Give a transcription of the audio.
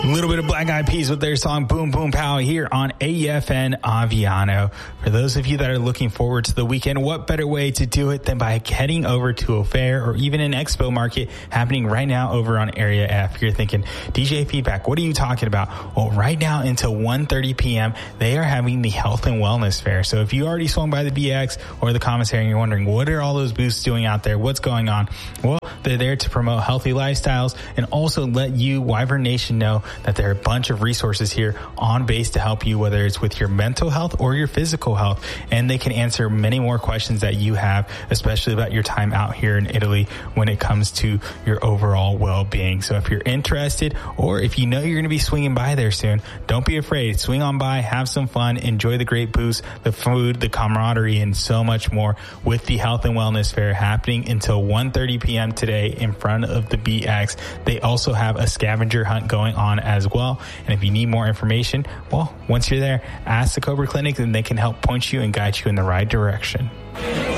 little bit of Black Eyed Peas with their song Boom Boom Pow here on AFN Aviano. For those of you that are looking forward to the weekend, what better way to do it than by heading over to a fair or even an expo market happening right now over on Area F. You're thinking, DJ Feedback, what are you talking about? Well, right now until 1:30 p.m., they are having the Health and Wellness Fair. So if you already swung by the BX or the commissary and you're wondering, what are all those booths doing out there? What's going on? Well, they're there to promote healthy lifestyles and also let you, Wyvern Nation, know that there are a bunch of resources here on base to help you, whether it's with your mental health or your physical health. And they can answer many more questions that you have, especially about your time out here in Italy when it comes to your overall well-being. So if you're interested, or if you know you're going to be swinging by there soon, don't be afraid. Swing on by, have some fun, enjoy the great booths, the food, the camaraderie, and so much more with the Health and Wellness Fair happening until 1:30 p.m. today in front of the BX. They also have a scavenger hunt going on as well. And if you need more information, well, once you're there, ask the Cobra Clinic and they can help point you and guide you in the right direction.